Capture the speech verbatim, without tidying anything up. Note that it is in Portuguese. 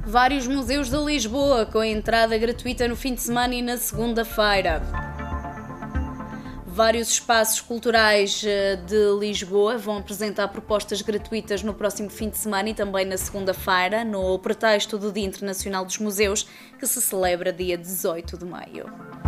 Vários museus de Lisboa com entrada gratuita no fim de semana e na segunda-feira. Vários espaços culturais de Lisboa vão apresentar propostas gratuitas no próximo fim de semana e também na segunda-feira, no pretexto do Dia Internacional dos Museus, que se celebra dia dezoito de maio.